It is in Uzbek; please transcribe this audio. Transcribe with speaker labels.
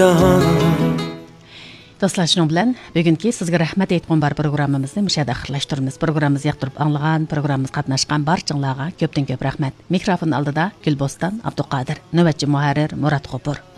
Speaker 1: Dostlar, şunun bilan bugungi sizga rahmat aytgan bar programmamizni mushada axirlashtiramiz. Programmamizni yoqtirib anglagan, programmamizga qatnashgan barchanglarga ko'pdan ko'p rahmat. Mikrofon oldida Gulboston Abduqodir, navbatchi muharrir Murat Qo'pur.